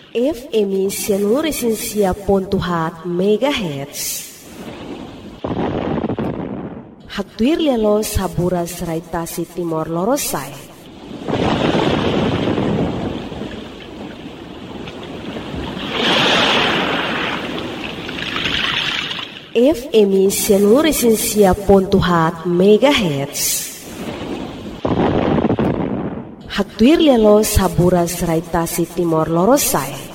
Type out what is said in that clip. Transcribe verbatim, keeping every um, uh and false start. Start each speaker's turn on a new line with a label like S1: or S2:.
S1: F M Sianuresensia pontuhat megahertz. Haktuir lialo saburas raitasi Timor Lorosai. F M Sianuresensia pontuhat megahertz. Haktuir lialo saburas raitasi Timor Lorosai.